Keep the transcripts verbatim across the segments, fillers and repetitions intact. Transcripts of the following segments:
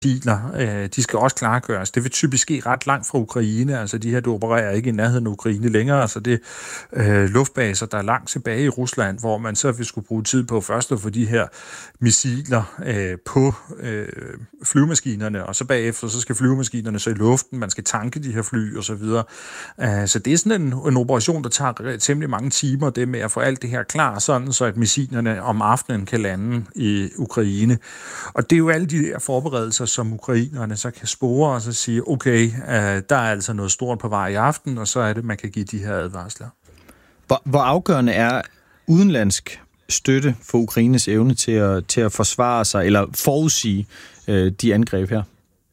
missiler, de skal også klargøres. Det vil typisk ske ret langt fra Ukraine, altså de her, der opererer ikke i nærheden af Ukraine længere, altså det øh, luftbaser, der er langt tilbage i Rusland, hvor man så vil skulle bruge tid på først at få de her missiler øh, på øh, flyvemaskinerne, og så bagefter, så skal flyvemaskinerne så i luften, man skal tanke de her fly og så videre. Uh, så det er sådan en, en operation, der tager temmelig mange timer, det med at få alt det her klar, sådan så at missilerne om aftenen kan lande i Ukraine. Og det er jo alle de der forberedelser, som ukrainerne så kan spore og så sige, okay, uh, der er altså noget stort på vej i aften, og så er det, man kan give de her advarsler. Hvor, hvor afgørende er udenlandsk støtte for Ukraines evne til at, til at forsvare sig, eller forudsige øh, de angreb her?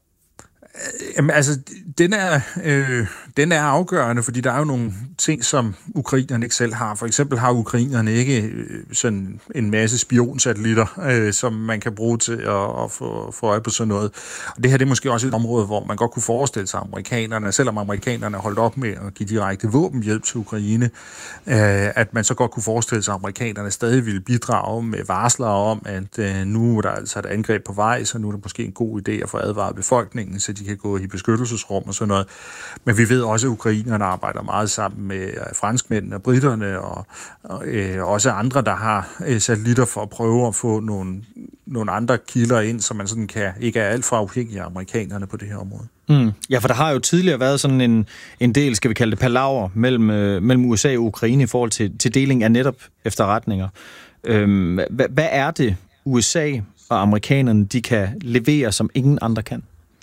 Jamen, altså, den er, øh, den er afgørende, fordi der er jo nogle ting, som ukrainerne ikke selv har. For eksempel har ukrainerne ikke øh, sådan en masse spionsatellitter, øh, som man kan bruge til at, at få, få øje på sådan noget. Og det her det er måske også et område, hvor man godt kunne forestille sig amerikanerne, selvom amerikanerne er holdt op med at give direkte våbenhjælp til Ukraine, øh, at man så godt kunne forestille sig, at amerikanerne stadig ville bidrage med varsler om, at øh, nu er der altså et angreb på vej, så nu er det måske en god idé at få advaret befolkningen, så de kan gå i beskyttelsesrum og sådan noget. Men vi ved også, at ukrainerne arbejder meget sammen med franskmændene og britterne og, og øh, også andre, der har øh, satellitter for at prøve at få nogle, nogle andre kilder ind, så man sådan kan ikke er alt for afhængig af amerikanerne på det her område. Mm. Ja, for der har jo tidligere været sådan en, en del, skal vi kalde det, palaver mellem, øh, mellem U S A og Ukraine i forhold til, til deling af netop efterretninger. Øhm, hvad, hvad er det, U S A og amerikanerne, de kan levere, som ingen andre kan?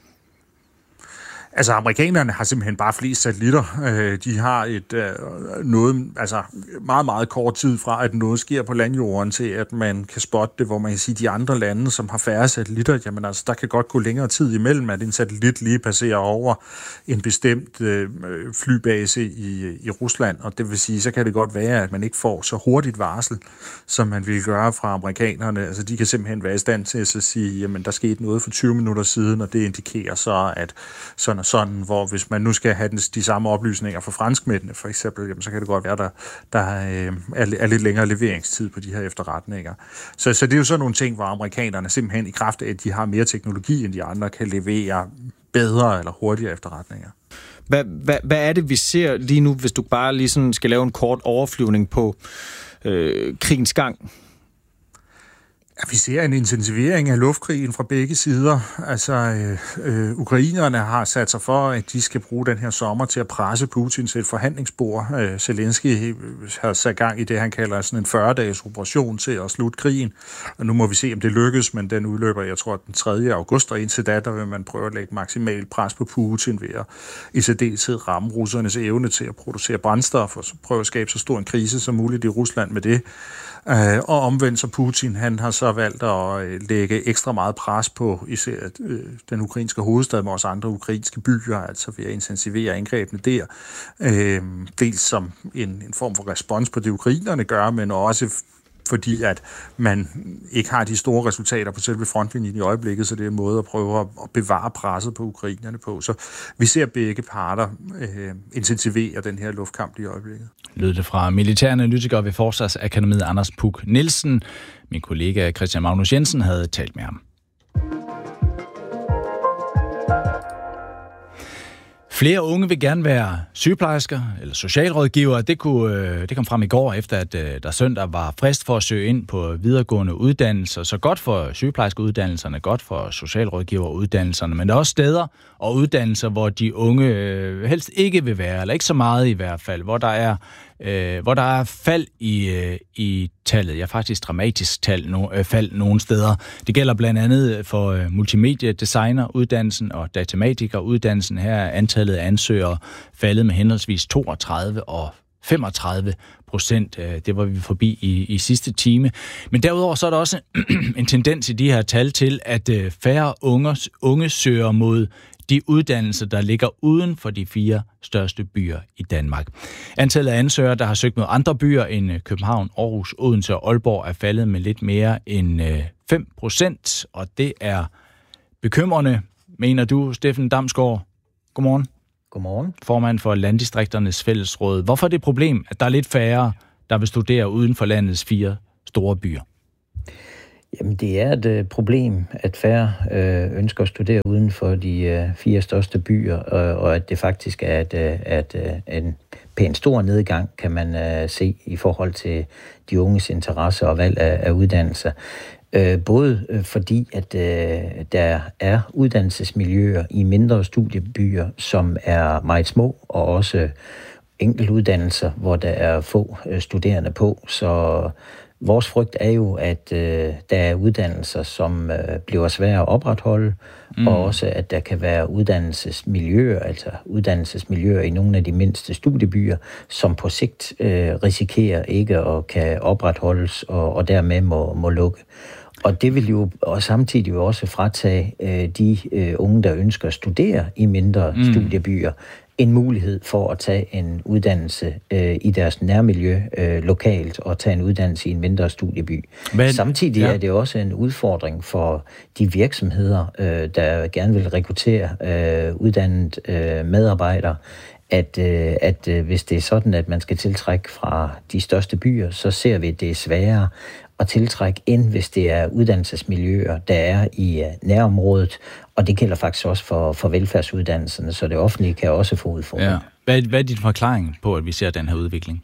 Altså, amerikanerne har simpelthen bare flest satellitter. De har et noget, altså meget, meget kort tid fra, at noget sker på landjorden, til at man kan spotte det, hvor man kan sige, de andre lande, som har færre satellitter, jamen altså, der kan godt gå længere tid imellem, at en satellit lige passerer over en bestemt øh, flybase i, i Rusland, og det vil sige, så kan det godt være, at man ikke får så hurtigt varsel, som man ville gøre fra amerikanerne. Altså, de kan simpelthen være i stand til at sige, jamen, der skete noget for tyve minutter siden, og det indikerer så, at sådan sådan, hvor hvis man nu skal have den, de samme oplysninger fra franskmændene, for eksempel, jamen, så kan det godt være, der, der øh, er, er lidt længere leveringstid på de her efterretninger. Så, så det er jo sådan nogle ting, hvor amerikanerne simpelthen i kraft af, at de har mere teknologi, end de andre, kan levere bedre eller hurtigere efterretninger. Hvad, hvad, hvad er det, vi ser lige nu, hvis du bare lige sådan skal lave en kort overflyvning på øh, krigens gang? Ja, vi ser en intensivering af luftkrigen fra begge sider. Altså, øh, øh, ukrainerne har sat sig for, at de skal bruge den her sommer til at presse Putin til et forhandlingsbord. Øh, Zelensky har sat gang i det, han kalder sådan en fyrre-dages operation til at slutte krigen. Og nu må vi se, om det lykkes, men den udløber, jeg tror, den tredje august, og indtil da, der vil man prøve at lægge maksimalt pres på Putin ved at i særdeleshed ramme russernes evne til at producere brændstof, og prøve at skabe så stor en krise som muligt i Rusland med det. Uh, og omvendt så Putin, han har så valgt at uh, lægge ekstra meget pres på især uh, den ukrainske hovedstad, men også andre ukrainske byer, altså ved at intensivere angrebene der. Uh, dels som en, en form for respons på det, ukrainerne gør, men også fordi at man ikke har de store resultater på selve frontlinjen i øjeblikket, så det er en måde at prøve at bevare presset på ukrainerne på. Så vi ser begge parter øh, intensivere den her luftkamp i øjeblikket. Lød det fra militæranalytiker ved Forsvarsakademiet Anders Puk Nielsen. Min kollega Christian Magnus Jensen havde talt med ham. Flere unge vil gerne være sygeplejersker eller socialrådgivere. Det, kunne, det kom frem i går, efter at der søndag var frist for at søge ind på videregående uddannelser. Så godt for sygeplejerskeuddannelserne, godt for socialrådgiveruddannelserne, men der er også steder og uddannelser, hvor de unge helst ikke vil være, eller ikke så meget i hvert fald, hvor der er, øh, hvor der er fald i, øh, i tallet, ja faktisk dramatisk tal, no, øh, fald nogle steder. Det gælder blandt andet for øh, multimediedesigneruddannelsen og datamatikeruddannelsen. Her er antallet af ansøgere faldet med henholdsvis toogtredive og femogtredive procent. Det var vi forbi i, i sidste time. Men derudover så er der også en tendens i de her tal til, at færre unge, unge søger mod de uddannelser, der ligger uden for de fire største byer i Danmark. Antallet af ansøgere, der har søgt mod andre byer end København, Aarhus, Odense og Aalborg, er faldet med lidt mere end fem procent, og det er bekymrende, mener du, Steffen Damsgaard. Godmorgen. Godmorgen. Formand for Landdistrikternes Fællesråd. Hvorfor er det et problem, at der er lidt færre, der vil studere uden for landets fire store byer? Jamen, det er et øh, problem, at færre øh, ønsker at studere uden for de øh, fire største byer, og, og at det faktisk er et, øh, at, øh, en pænt stor nedgang, kan man øh, se i forhold til de unges interesse og valg af, af uddannelser. Øh, både øh, fordi, at øh, der er uddannelsesmiljøer i mindre studiebyer, som er meget små, og også enkeltuddannelser, hvor der er få øh, studerende på, så vores frygt er jo, at øh, der er uddannelser, som øh, bliver svære at opretholde, mm. og også at der kan være uddannelsesmiljøer, altså uddannelsesmiljøer i nogle af de mindste studiebyer, som på sigt øh, risikerer ikke at kan opretholdes, og, og dermed må, må lukke. Og det vil jo og samtidig jo også fratage øh, de øh, unge, der ønsker at studere i mindre mm. studiebyer, en mulighed for at tage en uddannelse øh, i deres nærmiljø øh, lokalt og tage en uddannelse i en mindre studieby. Men, Samtidig ja. er det også en udfordring for de virksomheder, øh, der gerne vil rekruttere øh, uddannet øh, medarbejdere, at, øh, at øh, hvis det er sådan, at man skal tiltrække fra de største byer, så ser vi, at det er sværere at tiltrække, end hvis det er uddannelsesmiljøer, der er i uh, nærområdet, og det gælder faktisk også for, for velfærdsuddannelserne, så det offentlige kan også få udfordringer. Ja. Hvad, hvad er din forklaring på, at vi ser den her udvikling?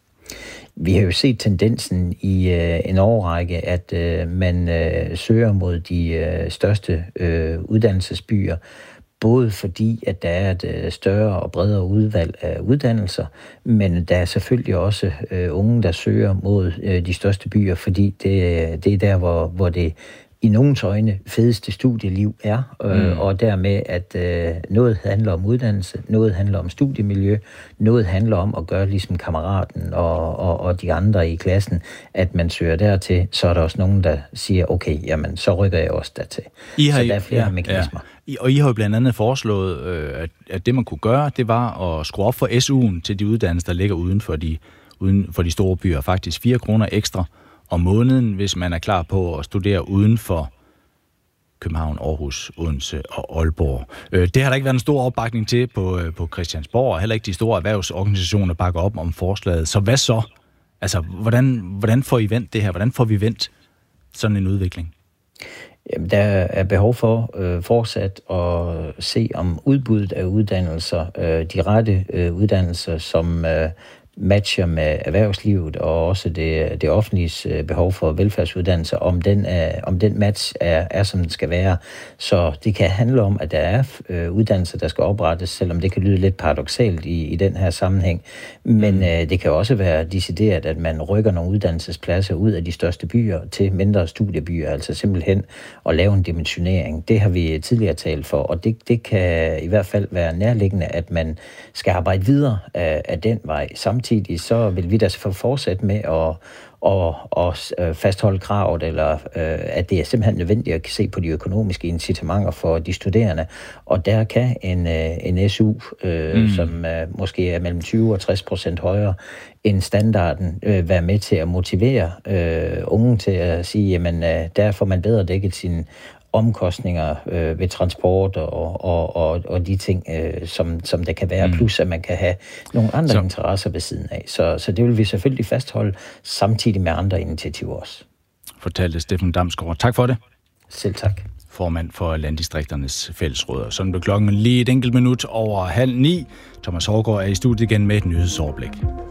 Vi har jo set tendensen i uh, en årrække, at uh, man uh, søger mod de uh, største uh, uddannelsesbyer, både fordi, at der er et større og bredere udvalg af uddannelser, men der er selvfølgelig også øh, unge, der søger mod øh, de største byer, fordi det, det er der, hvor, hvor det i nogens øjne fedeste studieliv er, øh, mm. og dermed, at øh, noget handler om uddannelse, noget handler om studiemiljø, noget handler om at gøre ligesom kammeraten og, og, og de andre i klassen, at man søger dertil, så er der også nogen, der siger, okay, jamen, så rykker jeg også dertil. I har, så der er flere ja, mekanismer. Ja. Og I har jo blandt andet foreslået, øh, at, at det man kunne gøre, det var at skrue op for S U'en til de uddannelser, der ligger uden for de, uden for de store byer. Faktisk fire kroner ekstra om måneden, hvis man er klar på at studere uden for København, Aarhus, Odense og Aalborg. Øh, det har der ikke været en stor opbakning til på, øh, på Christiansborg, og heller ikke de store erhvervsorganisationer bakker op om forslaget. Så hvad så? Altså, hvordan, hvordan får I vendt det her? Hvordan får vi vendt sådan en udvikling? Jamen, der er behov for øh, fortsat at se om udbuddet af uddannelser, øh, de rette øh, uddannelser, som øh, matcher med erhvervslivet og også det, det offentliges behov for velfærdsuddannelser, om den, er, om den match er, er, som den skal være. Så det kan handle om, at der er øh, uddannelser, der skal oprettes, selvom det kan lyde lidt paradoksalt i, i den her sammenhæng. Men øh, det kan også være decideret, at man rykker nogle uddannelsespladser ud af de største byer til mindre studiebyer, altså simpelthen at lave en dimensionering. Det har vi tidligere talt for, og det, det kan i hvert fald være nærliggende, at man skal arbejde videre af, af den vej. Samtidig så vil vi da fortsætte med at og, og fastholde kravet, eller øh, at det er simpelthen nødvendigt at se på de økonomiske incitamenter for de studerende. Og der kan en, en S U, øh, mm. som øh, måske er mellem tyve og tres procent højere end standarden, øh, være med til at motivere øh, unge til at sige, jamen øh, der får man bedre dækket sine omkostninger øh, ved transport og, og, og, og de ting, øh, som, som der kan være, mm. plus at man kan have nogle andre så. interesser ved siden af. Så, så det vil vi selvfølgelig fastholde, samtidig med andre initiativer også. Fortalte Steffen Damsgaard. Tak for det. Selv tak. Formand for Landdistrikternes Fællesråd. Sådan blev klokken lige et enkelt minut over halv ni. Thomas Hårgaard er i studiet igen med et nyhedsoverblik.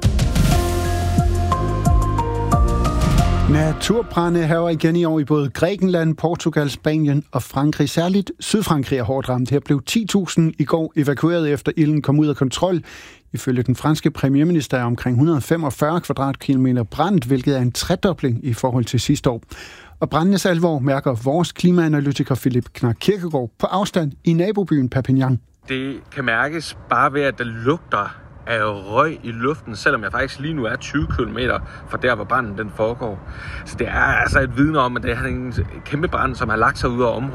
Naturbrande hærger igen i år i både Grækenland, Portugal, Spanien og Frankrig. Særligt Sydfrankrig er hårdt ramt. Her blev ti tusind i går evakueret efter ilden kom ud af kontrol. Ifølge den franske premierminister er omkring et hundrede og femogfyrre kvadratkilometer brændt, hvilket er en tredobling i forhold til sidste år. Og brændenes alvor mærker vores klimaanalytiker Philip Knak Kirkegaard på afstand i nabobyen Perpignan. Det kan mærkes bare ved, at der lugter af røg i luften, selvom jeg faktisk lige nu er tyve kilometer fra der, hvor branden den foregår. Så det er altså et vidne om, at det er en kæmpe brand, som har lagt sig ud af området.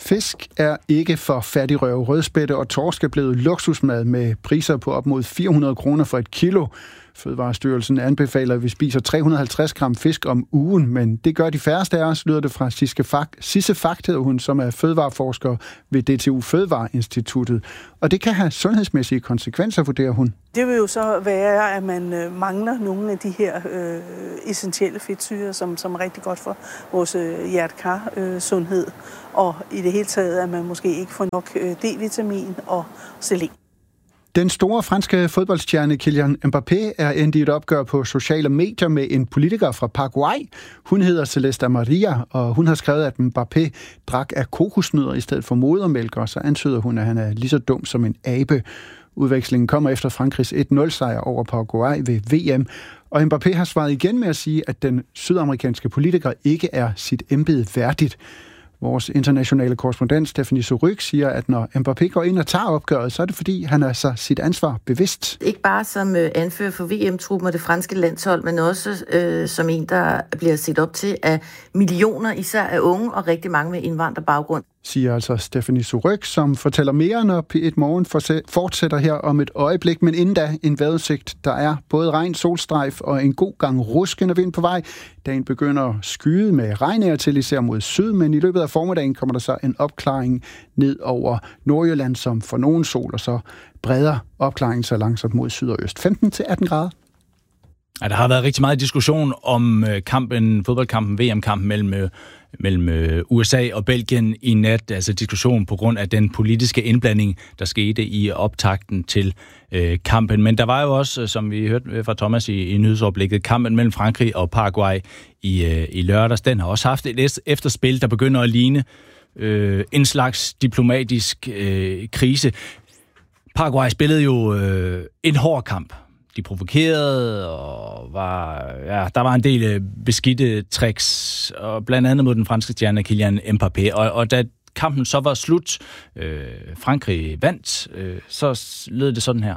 Fisk er ikke for fattigrøve. Rødspætte og torsk er blevet luksusmad med priser på op mod fire hundrede kroner for et kilo. Fødevarestyrelsen anbefaler, at vi spiser tre hundrede og halvtreds gram fisk om ugen, men det gør de færreste af os, lyder det fra Sisse Fakt, hedder hun, som er fødevareforsker ved D T U Fødevareinstituttet. Og det kan have sundhedsmæssige konsekvenser, vurderer hun. Det vil jo så være, at man mangler nogle af de her øh, essentielle fedtsyrer, som, som er rigtig godt for vores hjerte-kar-sundhed. Øh, og i det hele taget, at man måske ikke får nok øh, D-vitamin og selen. Den store franske fodboldstjerne Kylian Mbappé er endt i et opgør på sociale medier med en politiker fra Paraguay. Hun hedder Celeste Maria, og hun har skrevet, at Mbappé drak af kokosnødder i stedet for modermælk, og så antyder hun, at han er lige så dum som en abe. Udvekslingen kommer efter Frankrigs et nul sejr over Paraguay ved V M, og Mbappé har svaret igen med at sige, at den sydamerikanske politiker ikke er sit embede værdigt. Vores internationale korrespondent Stephanie Suryk siger, at når Mbappé går ind og tager opgøret, så er det fordi, han er sig sit ansvar bevidst. Ikke bare som øh, anfører for V M-truppen og det franske landshold, men også øh, som en, der bliver set op til af millioner, især af unge og rigtig mange med indvandrerbaggrund. Siger altså Stephanie Suryk, som fortæller mere, når P et Morgen fortsætter her om et øjeblik. Men inden da en vejrudsigt, der er både regn, solstrejf og en god gang ruskende vind på vej. Dagen begynder at skyde med regn af til, især mod syd, men i løbet af formiddagen kommer der så en opklaring ned over Nordjylland, som får nogen sol, og så breder opklaringen så langsomt mod syd og øst. femten til atten grader. Ja, der har været rigtig meget diskussion om kampen, fodboldkampen, V M-kampen mellem, mellem U S A og Belgien i nat. Altså diskussion på grund af den politiske indblanding, der skete i optakten til øh, kampen. Men der var jo også, som vi hørte fra Thomas i, i nyhedsoverblikket, kampen mellem Frankrig og Paraguay i, øh, i lørdags. Den har også haft et efterspil, der begynder at ligne øh, en slags diplomatisk øh, krise. Paraguay spillede jo øh, en hård kamp. De provokerede, og var, ja, der var en del beskidte tricks, og blandt andet mod den franske stjerne Kylian Mbappé. Og, og da kampen så var slut, øh, Frankrig vandt, øh, så lød det sådan her.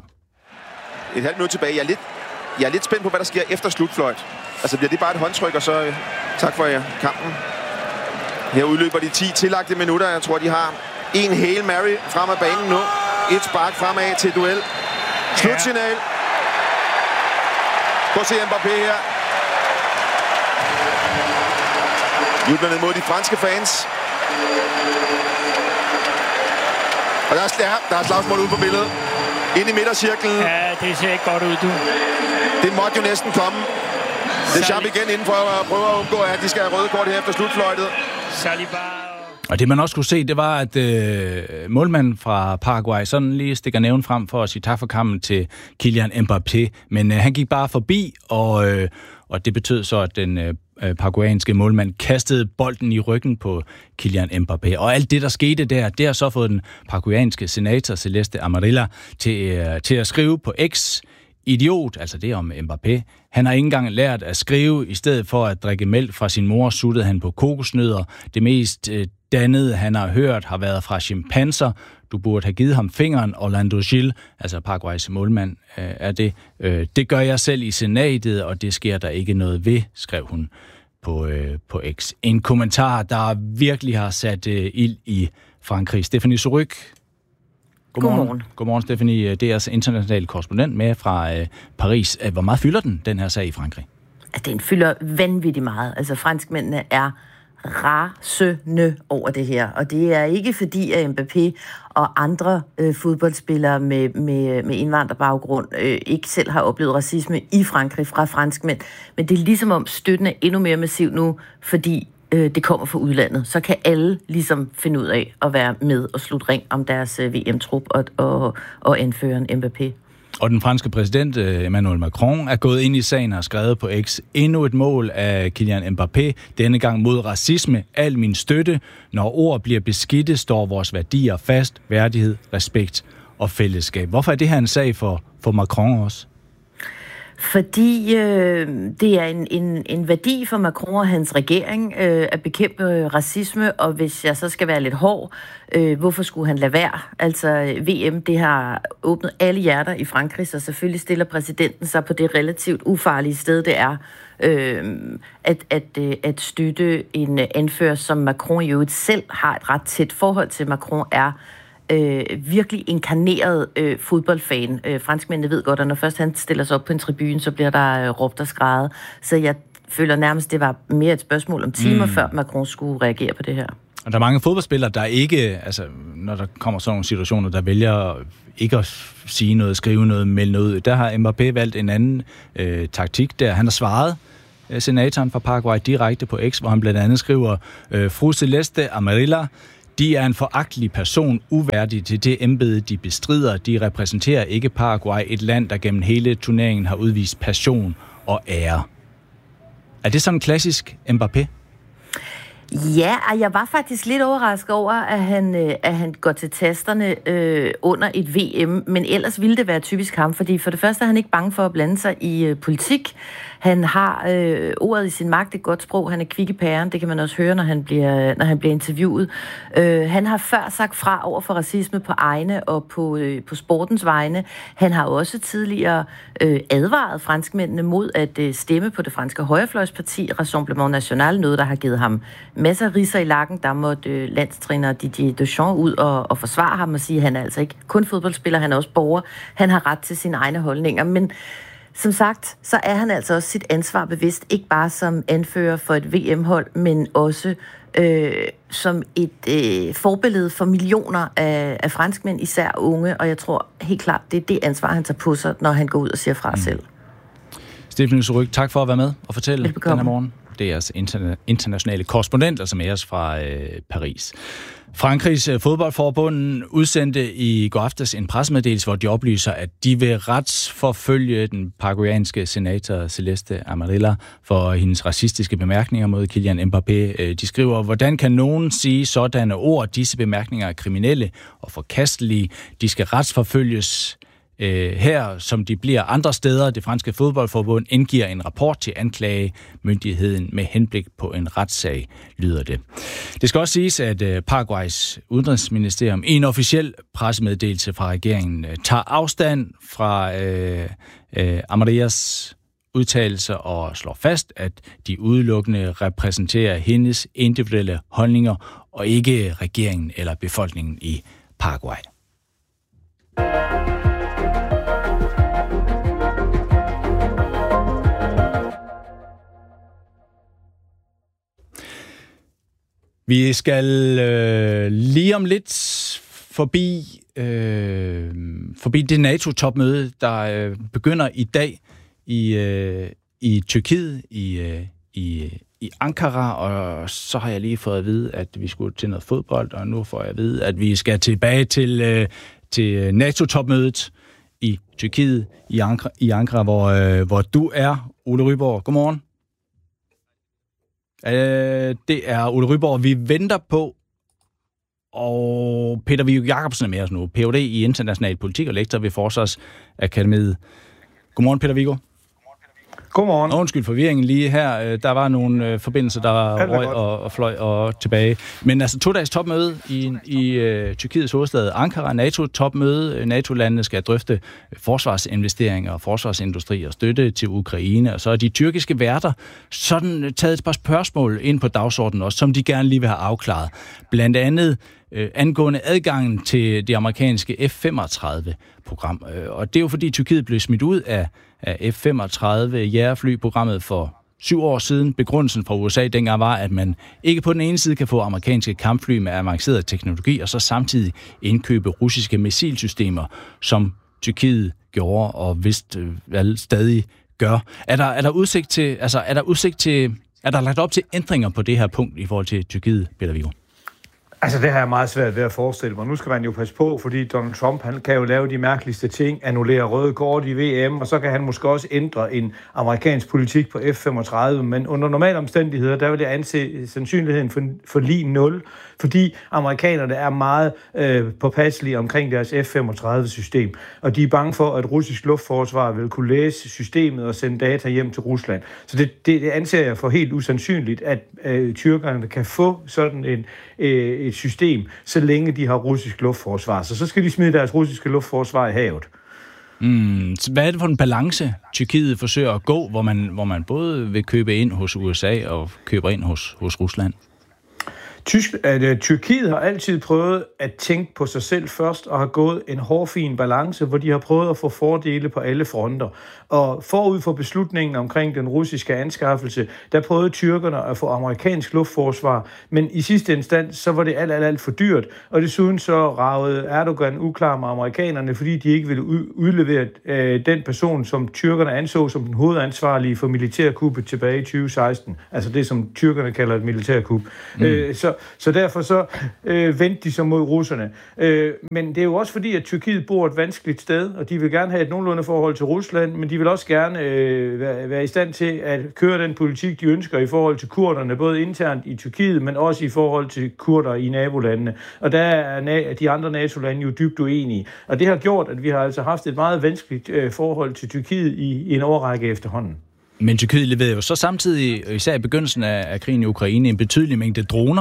Et halvt minut tilbage. Jeg er, lidt, jeg er lidt spændt på, hvad der sker efter slutfløjt. Altså bliver det bare et håndtryk, og så øh, tak for jer, kampen. Her udløber de ti tillagte minutter. Jeg tror, de har en Hail Mary frem af banen nu. Et spark fremad til duel. Slutsignal. Prøv at se Mbappé her. Jublerne mod de franske fans. Og der er, der er slagsmål ude på billedet. Ind i midtercirklen. Ja, det ser ikke godt ud, du. Det måtte jo næsten komme. Det er Champ igen inden for at prøve at undgå, at de skal have røde kort her efter slutfløjtet. Saliba. Og det man også kunne se, det var, at øh, målmanden fra Paraguay sådan lige stikker næven frem for at sige tak for kampen til Kylian Mbappé. Men øh, han gik bare forbi, og, øh, og det betød så, at den øh, paraguayanske målmand kastede bolden i ryggen på Kylian Mbappé. Og alt det, der skete der, det har så fået den paraguayanske senator Celeste Amarilla til, øh, til at skrive på X: idiot, altså det om Mbappé. Han har ikke engang lært at skrive. I stedet for at drikke mælk fra sin mor, suttede han på kokosnødder. Det mest øh, dannede, han har hørt, har været fra chimpanser. Du burde have givet ham fingeren. Orlando Gil, altså Paraguays målmand, øh, er det. Øh, det gør jeg selv i senatet, og det sker der ikke noget ved, skrev hun på, øh, på X. En kommentar, der virkelig har sat øh, ild i Frankrig. Stephanie Suryk. Godmorgen. Godmorgen. Godmorgen, Stephanie. Det er altså international korrespondent med fra øh, Paris. Hvor meget fylder den, den her sag i Frankrig? Den fylder vanvittigt meget. Altså, franskmændene er rasende over det her. Og det er ikke fordi, at Mbappé og andre øh, fodboldspillere med, med, med indvandrerbaggrund øh, ikke selv har oplevet racisme i Frankrig fra franskmænd. Men det er ligesom om støtten er endnu mere massiv nu, fordi øh, det kommer fra udlandet. Så kan alle ligesom finde ud af at være med og slutte ring om deres øh, V M-trup og, og, og anføreren Mbappé. Og den franske præsident Emmanuel Macron er gået ind i sagen og har skrevet på X: endnu et mål af Kylian Mbappé, denne gang mod racisme. Al min støtte. Når ord bliver beskidte, står vores værdier fast: værdighed, respekt og fællesskab. Hvorfor er det her en sag for, for Macron også? Fordi øh, det er en, en, en værdi for Macron og hans regering øh, at bekæmpe racisme, og hvis jeg så skal være lidt hård, øh, hvorfor skulle han lade være? Altså V M, det har åbnet alle hjerter i Frankrig, så selvfølgelig stiller præsidenten sig på det relativt ufarlige sted, det er øh, at, at, at støtte en anfører, som Macron i øvrigt selv har et ret tæt forhold til. Macron er øh, virkelig inkarneret øh, fodboldfan. Øh, franskmændene ved godt, at når først han stiller sig op på en tribune, så bliver der øh, råbt og skrædet. Så jeg føler nærmest, det var mere et spørgsmål om timer, mm. før Macron skulle reagere på det her. Og der er mange fodboldspillere, der ikke, altså når der kommer sådan nogle situationer, der vælger ikke at sige noget, skrive noget, melde noget. Der har Mbappé valgt en anden øh, taktik der. Han har svaret øh, senatoren fra Paraguay direkte på X, hvor han blandt andet skriver, øh, Fru Celeste Amarilla, de er en foragtelig person, uværdig til det embede, de bestrider. De repræsenterer ikke Paraguay, et land, der gennem hele turneringen har udvist passion og ære. Er det sådan en klassisk Mbappé? Ja, og jeg var faktisk lidt overrasket over, at han, øh, at han går til tasterne øh, under et V M, men ellers ville det være typisk ham, fordi for det første er han ikke bange for at blande sig i øh, politik. Han har øh, ordet i sin magt, et godt sprog, han er kvik i pæren, det kan man også høre, når han bliver, når han bliver interviewet. Øh, han har før sagt fra over for racisme på egne og på, øh, på sportens vegne. Han har også tidligere øh, advaret franskmændene mod at øh, stemme på det franske højrefløjsparti, Rassemblement National, noget, der har givet ham masser af ridser i lakken. Der måtte øh, landstræner Didier Deschamps ud og, og forsvare ham og sige, at han er altså ikke kun fodboldspiller, han er også borger. Han har ret til sine egne holdninger, men som sagt, så er han altså også sit ansvar bevidst, ikke bare som anfører for et V M-hold, men også øh, som et øh, forbillede for millioner af, af franskmænd, især unge, og jeg tror helt klart, det er det ansvar, han tager på sig, når han går ud og siger fra mm. selv. Stefanie Surrugue, tak for at være med og fortælle denne morgen. Det er jeres interna- internationale korrespondenter, som er jeres fra øh, Paris. Frankrigs fodboldforbund udsendte i går aftes en pressemeddelelse, hvor de oplyser, at de vil retsforfølge den paraguayanske senator Celeste Amarilla for hendes racistiske bemærkninger mod Kylian Mbappé. De skriver, hvordan kan nogen sige sådanne ord? Disse bemærkninger er kriminelle og forkastelige. De skal retsforfølges her, som de bliver andre steder. Det franske fodboldforbund indgiver en rapport til anklagemyndigheden med henblik på en retssag, lyder det. Det skal også siges, at Paraguays udenrigsministerium i en officiel pressemeddelelse fra regeringen tager afstand fra øh, øh, Amarillas udtalelser og slår fast, at de udelukkende repræsenterer hendes individuelle holdninger og ikke regeringen eller befolkningen i Paraguay. Vi skal øh, lige om lidt forbi, øh, forbi det NATO-topmøde, der øh, begynder i dag i, øh, i Tyrkiet, i, øh, i, i Ankara, og så har jeg lige fået at vide, at vi skulle til noget fodbold, og nu får jeg at vide, at vi skal tilbage til, øh, til NATO-topmødet i Tyrkiet, i Ankara, i Ankara hvor, øh, hvor du er, Ole Ryborg. Godmorgen. Øh, det er Ole Ryborg, vi venter på, og Peter Viggo Jacobsen er med os nu, P H D i international politik og lektor ved Forsvarsakademiet. Godmorgen, Peter Viggo. Godmorgen. Undskyld forvirringen lige her. Der var nogle øh, forbindelser, der røg og, og fløj og tilbage. Men altså to-dages topmøde i, i øh, Tyrkiets hovedstad Ankara, NATO-topmøde. NATO-landene skal drøfte forsvarsinvesteringer og forsvarsindustri og støtte til Ukraine. Og så er de tyrkiske værter sådan taget et par spørgsmål ind på dagsordenen også, som de gerne lige vil have afklaret. Blandt andet øh, angående adgangen til det amerikanske F femogtredive-program. Og det er jo fordi Tyrkiet blev smidt ud af af F femogtredive jagerflyprogrammet for syv år siden. Begrundelsen fra U S A dengang var, at man ikke på den ene side kan få amerikanske kampfly med avanceret teknologi, og så samtidig indkøbe russiske missilsystemer, som Tyrkiet gjorde og vist øh, stadig gør. Er der, er der udsigt til, altså er der udsigt til, er der lagt op til ændringer på det her punkt i forhold til Tyrkiet, Peter Viggo? Altså, det har jeg meget svært ved at forestille mig. Nu skal man jo passe på, fordi Donald Trump, han kan jo lave de mærkeligste ting, annullere røde kort i V M, og så kan han måske også ændre en amerikansk politik på F femogtredive, men under normale omstændigheder, der vil jeg anse sandsynligheden for, for lige nul, fordi amerikanerne er meget øh, påpasselige omkring deres F femogtredive-system, og de er bange for, at russisk luftforsvar vil kunne læse systemet og sende data hjem til Rusland. Så det, det, det anser jeg for helt usandsynligt, at øh, tyrkerne kan få sådan en, øh, et system, så længe de har russisk luftforsvar. Så så skal de smide deres russiske luftforsvar i havet. Mm, hvad er det for en balance, Tyrkiet forsøger at gå, hvor man, hvor man både vil købe ind hos U S A og købe ind hos, hos Rusland? Tysk, at, uh, Tyrkiet har altid prøvet at tænke på sig selv først, og har gået en hårfin balance, hvor de har prøvet at få fordele på alle fronter. Og forud for beslutningen omkring den russiske anskaffelse, der prøvede tyrkerne at få amerikansk luftforsvar, men i sidste instans, så var det alt, alt, alt for dyrt, og desuden så ragede Erdogan uklar med amerikanerne, fordi de ikke ville udlevere øh, den person, som tyrkerne anså som den hovedansvarlige for militærkuppet tilbage i tyve seksten. Altså det, som tyrkerne kalder et militærkup. Mm. Øh, så Så derfor så øh, vendte de sig mod russerne. Øh, men det er jo også fordi, at Tyrkiet bor et vanskeligt sted, og de vil gerne have et nogenlunde forhold til Rusland, men de vil også gerne øh, være, være i stand til at køre den politik, de ønsker i forhold til kurderne, både internt i Tyrkiet, men også i forhold til kurder i nabolandene. Og der er de andre NATO-lande jo dybt uenige. Og det har gjort, at vi har altså haft et meget vanskeligt øh, forhold til Tyrkiet i, i en årrække efterhånden. Men Tyrkiet leverede jo så samtidig, især i begyndelsen af, af krigen i Ukraine, en betydelig mængde droner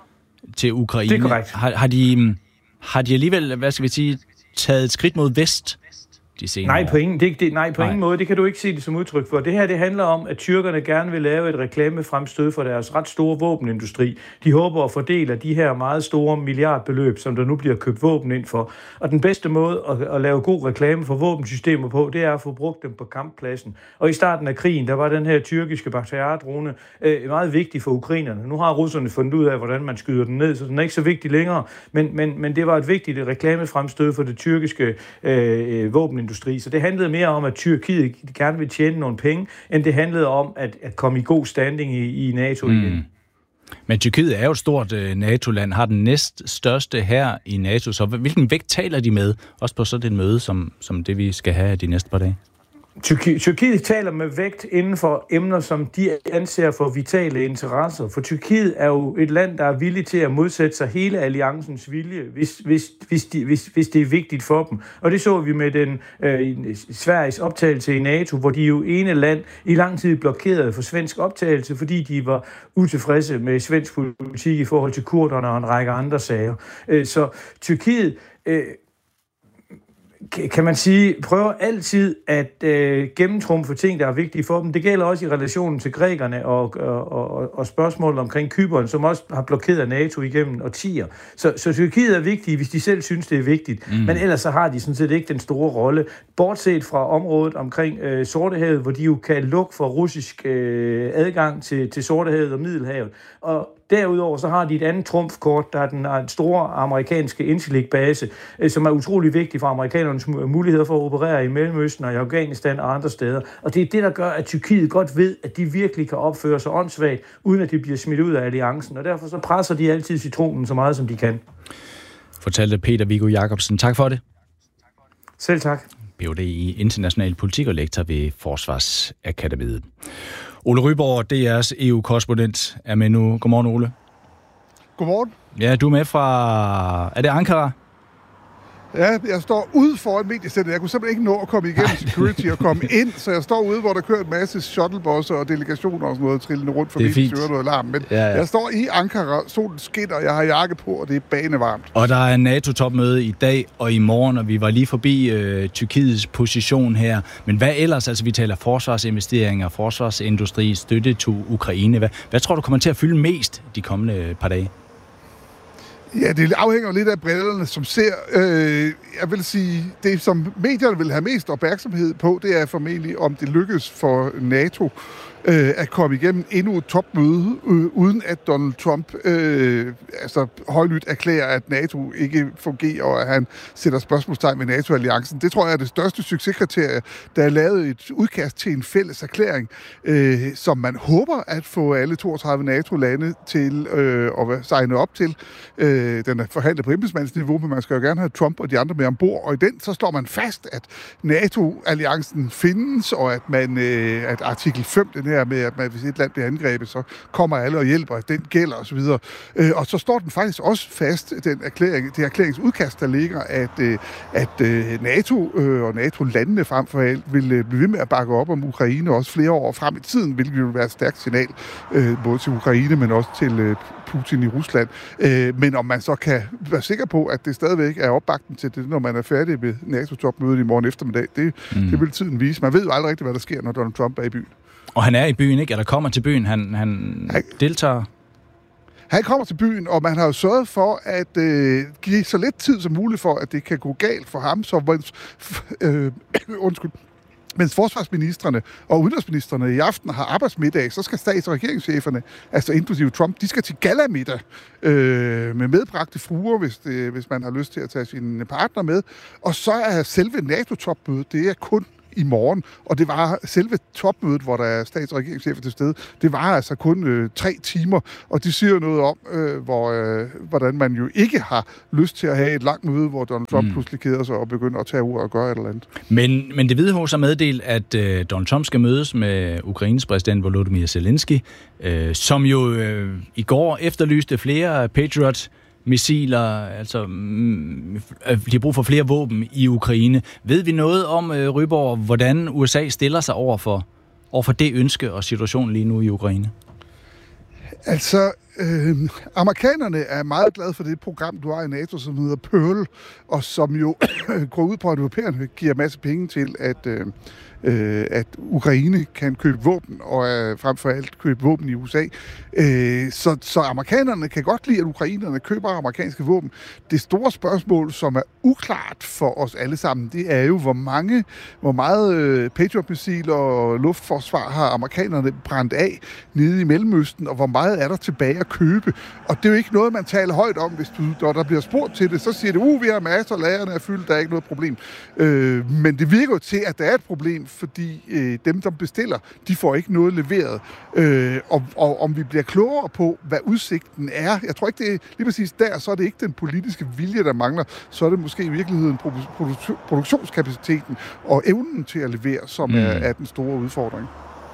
til Ukraine. Det er korrekt. Har, har, de, har de alligevel, hvad skal vi sige, taget et skridt mod vest de senere Nej, på ingen, det, det, nej, på nej. ingen måde. Det kan du ikke se det som udtryk for. Det her, det handler om, at tyrkerne gerne vil lave et reklamefremstød for deres ret store våbenindustri. De håber at fordele de her meget store milliardbeløb, som der nu bliver købt våben ind for. Og den bedste måde at, at lave god reklame for våbensystemer på, det er at få brugt dem på kamppladsen. Og i starten af krigen, der var den her tyrkiske Bayraktar-drone øh, meget vigtig for ukrainerne. Nu har russerne fundet ud af, hvordan man skyder den ned, så den er ikke så vigtig længere. Men, men, men det var et vigtigt reklamefremstød for det tyrkiske øh, våbenindustri. Så det handlede mere om, at Tyrkiet gerne vil tjene nogle penge, end det handlede om at, at komme i god standing i, i NATO mm. igen. Men Tyrkiet er jo et stort uh, NATO-land, har den næst største her i NATO, så hvilken vægt taler de med, også på sådan et møde, som, som det vi skal have de næste par dage? Tyrki- Tyrkiet taler med vægt inden for emner, som de anser for vitale interesser. For Tyrkiet er jo et land, der er villig til at modsætte sig hele alliancens vilje, hvis, hvis, hvis, de, hvis, hvis det er vigtigt for dem. Og det så vi med den øh, Sveriges optagelse i NATO, hvor de jo ene land i lang tid blokerede for svensk optagelse, fordi de var utilfredse med svensk politik i forhold til kurderne og en række andre sager. Øh, så Tyrkiet... Øh, kan man sige, prøver altid at øh, gennemtrumfe ting, der er vigtige for dem. Det gælder også i relationen til grækerne og, og, og, og spørgsmålet omkring Cypern, som også har blokeret NATO igennem årtier. Så, så Tyrkiet er vigtige, hvis de selv synes, det er vigtigt. Mm. Men ellers så har de sådan set ikke den store rolle. Bortset fra området omkring øh, Sortehavet, hvor de jo kan lukke for russisk øh, adgang til, til Sortehavet og Middelhavet. Og derudover så har de et andet trumfkort, der er den store amerikanske Incirlik-base, som er utrolig vigtig for amerikanernes muligheder for at operere i Mellemøsten og i Afghanistan og andre steder. Og det er det, der gør, at Tyrkiet godt ved, at de virkelig kan opføre sig åndssvagt, uden at de bliver smidt ud af alliancen. Og derfor så presser de altid citronen så meget, som de kan. Fortalte Peter Viggo Jacobsen. Tak for det. Selv tak. P H D i international politik og lektor ved Forsvarsakademiet. Ole Ryborg, D R's E U-korrespondent, er med nu. Godmorgen, Ole. Godmorgen. Ja, du er med fra... Er det Ankara? Ja, jeg står ude foran mediecenteret. Jeg kunne simpelthen ikke nå at komme igennem security og komme ind, så jeg står ude, hvor der kører en masse shuttlebusser og delegationer og sådan noget trillende rundt forbi, hvis hører noget larm. Men ja, ja. Jeg står i Ankara, solen skinner, jeg har jakke på, og det er banevarmt. Og der er en NATO-topmøde i dag og i morgen, og vi var lige forbi øh, Tyrkiets position her. Men hvad ellers? Altså, vi taler forsvarsinvesteringer, forsvarsindustri, støtte til Ukraine. Hvad, hvad tror du kommer til at fylde mest de kommende par dage? Ja, det afhænger lidt af brillerne, som ser, øh, jeg vil sige, det som medierne vil have mest opmærksomhed på, det er formentlig, om det lykkes for NATO øh, at komme igennem endnu et topmøde, øh, uden at Donald Trump øh, altså højlydt erklærer, at NATO ikke fungerer, og at han sætter spørgsmålstegn ved NATO-alliancen. Det tror jeg er det største succeskriterie, der er lavet et udkast til en fælles erklæring, øh, som man håber at få alle toogtredive NATO-lande til øh, at signe op til. Øh, den er forhandlet på embedsmandsniveau, men man skal jo gerne have Trump og de andre med ombord, og i den så slår man fast, at NATO-alliancen findes, og at man øh, at artikel fem, den her her med, at man, hvis et land bliver angrebet, så kommer alle og hjælper, den gælder osv. Øh, og så står den faktisk også fast, den erklæring, det erklæringsudkast, der ligger, at, øh, at øh, NATO øh, og NATO-landene frem for alt vil øh, blive ved med at bakke op om Ukraine også flere år frem i tiden, hvilket vil være et stærkt signal, øh, både til Ukraine, men også til øh, Putin i Rusland. Øh, men om man så kan være sikker på, at det stadigvæk er opbakning til det, når man er færdig med NATO-topmødet i morgen eftermiddag, det, mm. det vil tiden vise. Man ved jo aldrig rigtigt, hvad der sker, når Donald Trump er i byen. Og han er i byen, ikke? Eller kommer til byen. Han, han, han deltager. Han kommer til byen, og man har jo sørget for at øh, give så lidt tid som muligt for, at det kan gå galt for ham. Så øh, undskyld. Mens forsvarsministrene og udenrigsministrene i aften har arbejdsmiddag, så skal stats- og regeringscheferne, altså inklusive Trump, de skal til gallamiddag øh, med medbragte fruer, hvis, det, hvis man har lyst til at tage sine partner med. Og så er selve NATO-topmødet, det er kun i morgen, og det var selve topmødet, hvor der er stats- og regeringschefer til stede, det var altså kun øh, tre timer, og de siger noget om, øh, hvor, øh, hvordan man jo ikke har lyst til at have et langt møde, hvor Donald Trump mm. pludselig keder sig og begynder at tage ord og gøre et eller andet. Men, men det Hvide Hus har meddelt, at øh, Donald Trump skal mødes med Ukraines præsident Volodymyr Zelensky, øh, som jo øh, i går efterlyste flere Patriot missiler, altså mm, de har brug for flere våben i Ukraine. Ved vi noget om, øh, Ryborg, hvordan U S A stiller sig over for, over for det ønske og situationen lige nu i Ukraine? Altså, øh, amerikanerne er meget glade for det program, du har i NATO, som hedder Pearl, og som jo går ud på, at europæerne giver masse penge til, at øh, øh, at Ukraine kan købe våben, og øh, frem for alt købe våben i U S A. Øh, så, så amerikanerne kan godt lide, at ukrainerne køber amerikanske våben. Det store spørgsmål, som er uklart for os alle sammen, det er jo, hvor mange, hvor meget øh, Patriot-missiler og luftforsvar har amerikanerne brændt af nede i Mellemøsten, og hvor meget er der tilbage at købe. Og det er jo ikke noget, man taler højt om, hvis du, når der bliver spurgt til det, så siger det, uh, vi har masser, lagerne er fyldt, der er ikke noget problem. Øh, men det virker jo til, at der er et problem, fordi øh, dem, der bestiller, de får ikke noget leveret. Øh, og, og om vi bliver klogere på, hvad udsigten er, jeg tror ikke, det er lige præcis der, så er det ikke den politiske vilje, der mangler, så er det måske i virkeligheden produ- produktionskapaciteten og evnen til at levere, som mm. er, er den store udfordring.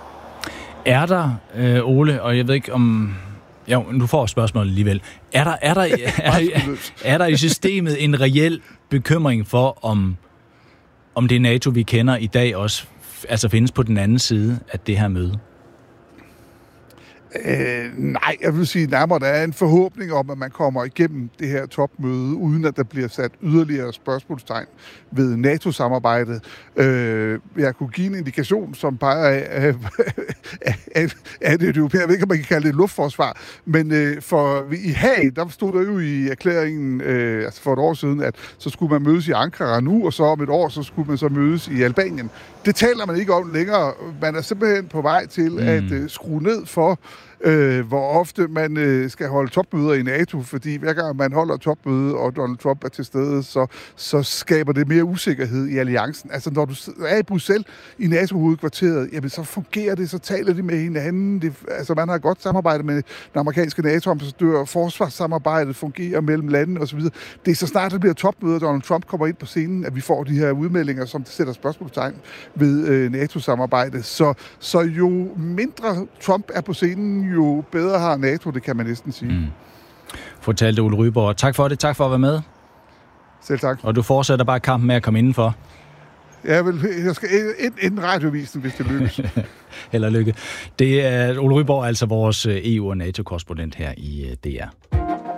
Er der, øh, Ole, og jeg ved ikke om... Jo, nu får jeg spørgsmålet alligevel. Er der, er der, er, er, er der i systemet en reel bekymring for, om, om det NATO, vi kender i dag, også altså findes på den anden side af det her møde? Øh, nej, jeg vil sige nærmere, der er en forhåbning om, at man kommer igennem det her topmøde, uden at der bliver sat yderligere spørgsmålstegn ved NATO-samarbejdet. Øh, jeg kunne give en indikation, som peger af, af, af, af det europæiske, jeg ved ikke, om man kan kalde det et luftforsvar, men øh, for i Haag, der stod der jo i erklæringen, øh, altså for et år siden, at så skulle man mødes i Ankara nu, og så om et år, så skulle man så mødes i Albanien. Det taler man ikke om længere. Man er simpelthen på vej til mm. at øh, skrue ned for, Øh, hvor ofte man øh, skal holde topmøder i NATO, fordi hver gang man holder topmøde, og Donald Trump er til stede, så, så skaber det mere usikkerhed i alliancen. Altså, når du er i Bruxelles, i NATO-hovedkvarteret, jamen, så fungerer det, så taler de med hinanden. Det, altså, man har et godt samarbejde med den amerikanske NATO-ambassadør, forsvarssamarbejdet fungerer mellem landene osv. Det er så snart, der bliver topmøder, og Donald Trump kommer ind på scenen, at vi får de her udmeldinger, som sætter spørgsmålstegn ved øh, NATO-samarbejdet. Så, så jo mindre Trump er på scenen, jo bedre har NATO, det kan man næsten sige. Mm. Fortalte Ole Ryborg. Tak for det. Tak for at være med. Selv tak. Og du fortsætter bare kampen med at komme indenfor. Ja, vel, jeg skal ind, ind radiovisen, hvis det lykkes. Held og lykke. Det er Ole Ryborg, altså vores E U- og NATO-korrespondent her i D R.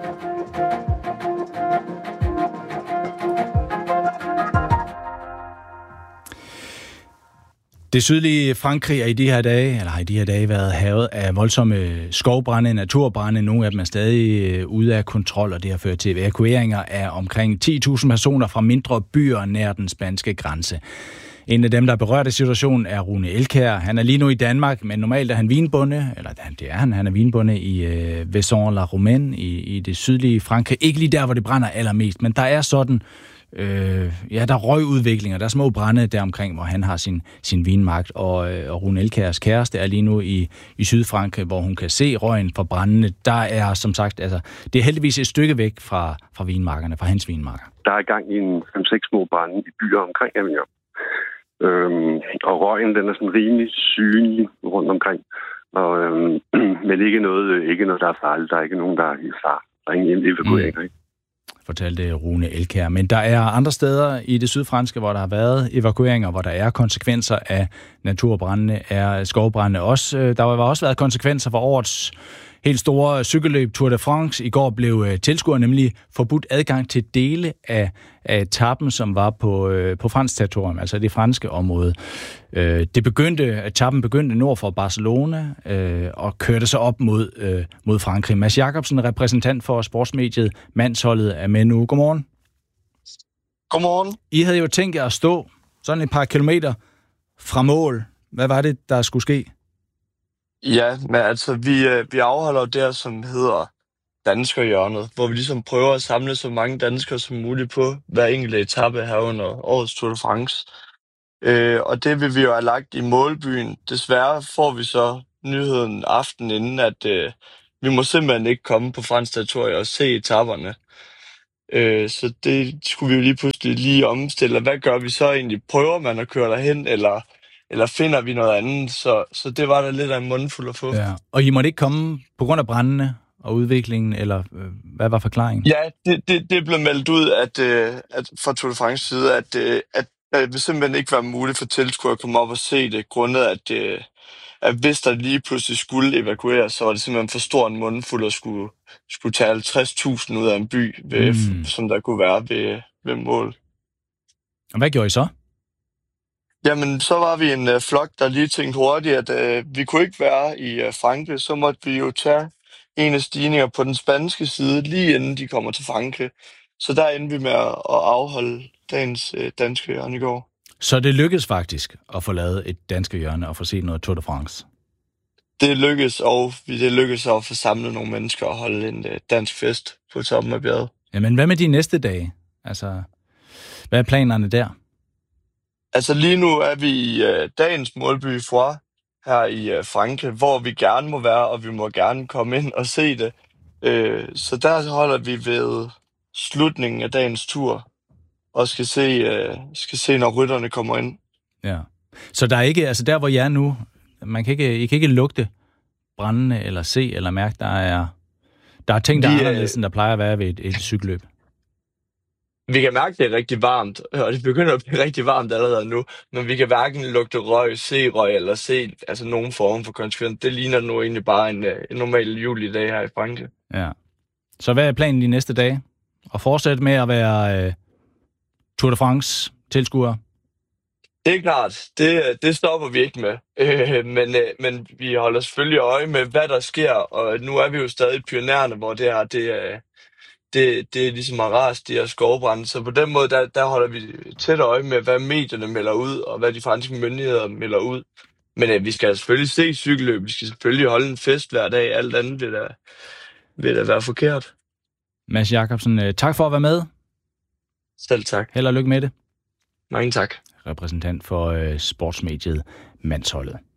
Det sydlige Frankrig er i de her dage, eller har i de her dage været hærget af voldsomme skovbrande, naturbrande. Nogle af dem er stadig ude af kontrol, og det har ført til evakueringer af omkring ti tusind personer fra mindre byer nær den spanske grænse. En af dem, der er berørt af situationen, er Rune Elkjær. Han er lige nu i Danmark, men normalt er han vinbonde, eller det er han, han er vinbonde i øh, Vaison-la-Romaine i, i det sydlige Frankrig. Ikke lige der, hvor det brænder allermest, men der er sådan... Øh, ja, der er røgudviklinger, der er små brænde der omkring, hvor han har sin, sin vinmark, og, øh, og Rune Elkjærs kæreste er lige nu i, i Sydfrankrig, hvor hun kan se røgen fra brændene. Der er, som sagt, altså, det er heldigvis et stykke væk fra, fra vinmarkerne, fra hans vinmarker. Der er i gang i en fem seks små brænde i byer omkring Avignon. Øhm, og røgen, den er sådan rimelig synlig rundt omkring. Og, øhm, men ikke noget, ikke noget, der er farligt. Der er ikke nogen, der er i far. Der er ingen evakueringer, ikke? Fortalte Rune Elkjær. Men der er andre steder i det sydfranske, hvor der har været evakueringer, hvor der er konsekvenser af naturbrænde, er skovbrænde også. Der har også været konsekvenser for årets helt store cykelløb Tour de France. I går blev tilskuere nemlig forbudt adgang til dele af, af etappen, som var på, på fransk territorium, altså det franske område. Det begyndte, etappen begyndte nord for Barcelona og kørte så op mod, mod Frankrig. Mads Jacobsen, repræsentant for sportsmediet Mandsholdet, er med nu. Godmorgen. Godmorgen. I havde jo tænkt jer at stå sådan et par kilometer fra mål. Hvad var det, der skulle ske? Ja, men altså, vi, vi afholder det, som hedder Danskerhjørnet, hvor vi ligesom prøver at samle så mange danskere som muligt på hver enkelt etape her under årets Tour de France. Øh, og det vil vi jo have lagt i målbyen. Desværre får vi så nyheden aften inden, at øh, vi må simpelthen ikke komme på fransk territorium og se etaperne. Øh, så det skulle vi jo lige pludselig lige omstille. Hvad gør vi så egentlig? Prøver man at køre derhen, eller... eller finder vi noget andet, så, så det var der lidt af en mundfuld at få. Ja. Og I måtte ikke komme på grund af brændene og udviklingen, eller øh, hvad var forklaringen? Ja, det, det, det blev meldt ud at, øh, at fra Tour de France side, at, øh, at, at det vil simpelthen ikke være muligt for tilskuere at komme op og se det, grundet at, øh, at hvis der lige pludselig skulle evakueres, så var det simpelthen for stor en mundfuld at skulle, skulle tage halvtreds tusind ud af en by, ved, mm. som der kunne være ved, ved mål. Og hvad gjorde I så? Jamen, så var vi en øh, flok, der lige tænkte hurtigt, at øh, vi kunne ikke være i øh, Frankrig. Så måtte vi jo tage en af stigninger på den spanske side, lige inden de kommer til Frankrig. Så der endte vi med at, at afholde dagens øh, danske hjørne i går. Så det lykkedes faktisk at få lavet et danske hjørne og få set noget Tour de France? Det lykkedes, og det lykkedes at få samlet nogle mennesker og holde en øh, dansk fest på toppen af bjerget. Jamen, hvad med de næste dage? Altså, hvad er planerne der? Altså lige nu er vi i øh, dagens målby Foix her i øh, Frankrig, hvor vi gerne må være, og vi må gerne komme ind og se det. Øh, så der holder vi ved slutningen af dagens tur, og skal se, øh, skal se når rytterne kommer ind. Ja. Så der er ikke, altså der hvor jeg er nu, man kan ikke, I kan ikke lugte brændende, eller se, eller mærke, der er, der er ting, der er anderledes, end der plejer at være ved et, et cykelløb. Vi kan mærke, at det er rigtig varmt, og det begynder at blive rigtig varmt allerede nu, men vi kan hverken lugte røg, se røg eller se altså nogen form for konsekvens. Det ligner nu egentlig bare en, en normal julidag her i Frankrig. Ja. Så hvad er planen de næste dage? At fortsætte med at være øh, Tour de France tilskuere? Det er klart. Det, det stopper vi ikke med. Øh, men, øh, men vi holder selvfølgelig øje med, hvad der sker, og nu er vi jo stadig i Pyrenæerne, hvor det her, det er... Det, det er ligesom har rast de her skovbrænde, så på den måde, der, der holder vi tæt øje med, hvad medierne melder ud, og hvad de franske myndigheder melder ud. Men øh, vi skal selvfølgelig se cykelløb, vi skal selvfølgelig holde en fest hver dag, alt andet vil da, vil da være forkert. Mads Jacobsen, tak for at være med. Selv tak. Held og lykke med det. Mange tak. Repræsentant for øh, sportsmediet Mandsholdet.